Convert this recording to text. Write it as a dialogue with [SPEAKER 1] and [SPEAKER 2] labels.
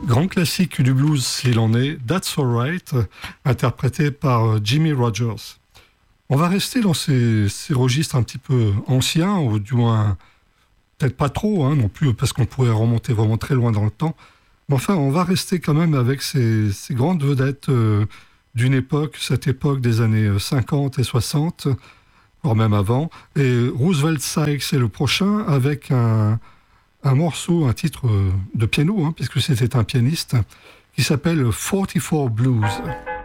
[SPEAKER 1] grand classique du blues s'il en est, That's Alright, interprété par Jimmy Rogers. On va rester dans ces registres un petit peu anciens, ou du moins, peut-être pas trop, non plus, parce qu'on pourrait remonter vraiment très loin dans le temps. Mais enfin, on va rester quand même avec ces grandes vedettes d'une époque, cette époque des années 50 et 60, voire même avant. Et Roosevelt Sykes est le prochain, avec un morceau, un titre de piano, puisque c'était un pianiste, qui s'appelle 44 Blues.